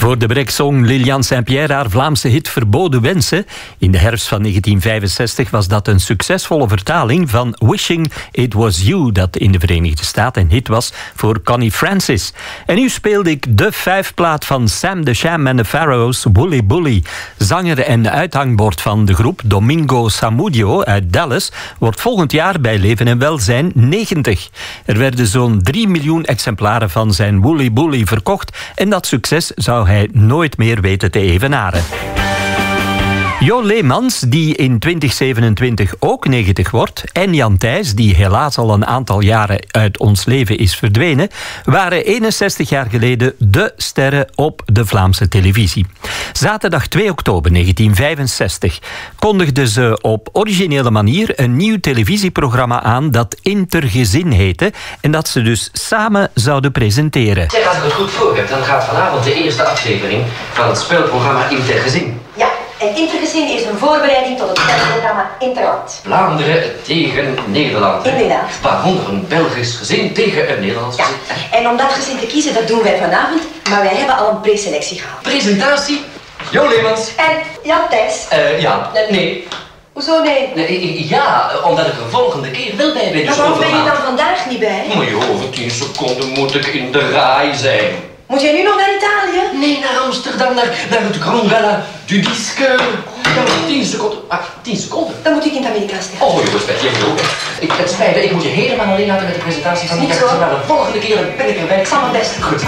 Voor de Breksong Liliane Saint-Pierre haar Vlaamse hit Verboden Wensen. In de herfst van 1965 was dat een succesvolle vertaling van Wishing It Was You, dat in de Verenigde Staten een hit was voor Connie Francis. En nu speelde ik de 5-plaat van Sam the Sham and the Pharaohs, Wooly Bully. Zanger en uithangbord van de groep, Domingo Samudio uit Dallas, wordt volgend jaar bij Leven en Welzijn 90. Er werden zo'n 3 miljoen exemplaren van zijn Wooly Bully verkocht en dat succes zou hij nooit meer weten te evenaren. Jo Leemans, die in 2027 ook 90 wordt, en Jan Thijs, die helaas al een aantal jaren uit ons leven is verdwenen, waren 61 jaar geleden de sterren op de Vlaamse televisie. Zaterdag 2 oktober 1965 kondigden ze op originele manier een nieuw televisieprogramma aan dat Intergezin heette en dat ze dus samen zouden presenteren. Zeg, als ik het goed voor heb, dan gaat vanavond de eerste aflevering van het speelprogramma Intergezin. Ja. En Intergezin is een voorbereiding tot het spelprogramma Interland. Vlaanderen tegen Nederland. Inderdaad. Waaronder een Belgisch gezin tegen een Nederlands gezin. Ja. En om dat gezin te kiezen, dat doen wij vanavond. Maar wij hebben al een preselectie gehad. Presentatie, Jo Leemans. En Jan Thijs. Ja, nee. Hoezo nee? Ja, omdat ik er volgende keer wel bij ben. Maar waarom ben je dan vandaag niet bij? Maar joh, over 10 seconden moet ik in de RAI zijn. Moet jij nu nog naar Italië? Nee, naar Amsterdam, naar het Grand Gala du Disque. Ja, 10 seconden. 10 seconden? Dan moet ik in het Amerikaans tegen. Oh, joh, respect, je ook. Het spijt me, ik moet je helemaal alleen laten met de presentatie van die Niet zo. maar de volgende keer ben ik erbij. Ik zal mijn best doen. Goed.